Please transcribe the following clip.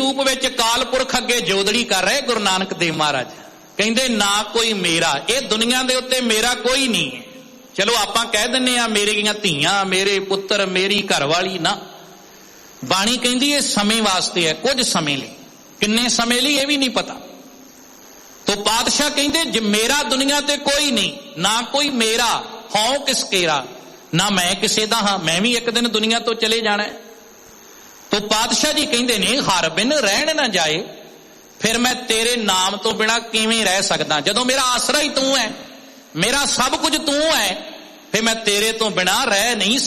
ਰੂਪ ਵਿੱਚ ਅਕਾਲ ਪੁਰਖ ਅੱਗੇ ਜੋਦੜੀ ਕਰ ਰਹੇ ਗੁਰੂ ਨਾਨਕ ਦੇਵ ਮਹਾਰਾਜ। ਕਹਿੰਦੇ ਨਾ ਕੋਈ ਮੇਰਾ, ਇਹ ਦੁਨੀਆ ਦੇ ਉੱਤੇ ਮੇਰਾ ਕੋਈ ਨਹੀਂ ਹੈ। ਚਲੋ ਆਪਾਂ ਕਹਿ ਦਿੰਨੇ ਆ ਮੇਰੀਆਂ ਧੀਆਂ, ਮੇਰੇ ਪੁੱਤਰ, ਮੇਰੀ ਘਰਵਾਲੀ, ਨਾ। ਬਾਣੀ ਕਹਿੰਦੀ ਇਹ ਸਮੇਂ ਵਾਸਤੇ ਹੈ, ਕੁਝ ਸਮੇਂ ਲਈ। ਕਿੰਨੇ ਸਮੇਂ ਲਈ ਇਹ ਵੀ ਨਹੀਂ ਪਤਾ। ਤੋ ਪਾਤਸ਼ਾਹ ਕਹਿੰਦੇ ਜੇ ਮੇਰਾ ਦੁਨੀਆ ਤੇ ਕੋਈ ਨਹੀਂ, ਨਾ ਕੋਈ ਮੇਰਾ, ਹਉ ਕਿਸ ਕੇਰਾ, ਨਾ ਮੈਂ ਕਿਸੇ ਦਾ ਹਾਂ, ਮੈਂ ਵੀ ਇੱਕ ਦਿਨ ਦੁਨੀਆ ਤੋਂ ਚਲੇ ਜਾਣਾ ਹੈ। ਤੋ ਪਾਤਸ਼ਾਹ ਜੀ ਕਹਿੰਦੇ ਨੇ ਹਰ ਬਿਨ ਰਹਿਣ ਨਾ ਜਾਏ, ਫਿਰ ਮੈਂ ਤੇਰੇ ਨਾਮ ਤੋਂ ਬਿਨਾਂ ਕਿਵੇਂ ਰਹਿ ਸਕਦਾ? ਜਦੋਂ ਮੇਰਾ ਆਸਰਾ ਹੀ ਤੂੰ ਹੈ, ਮੇਰਾ ਸਭ ਕੁਝ ਤੂੰ ਹੈ, ਫਿਰ ਮੈਂ ਤੇਰੇ ਤੋਂ ਬਿਨਾਂ ਰਹਿ ਨਹੀਂ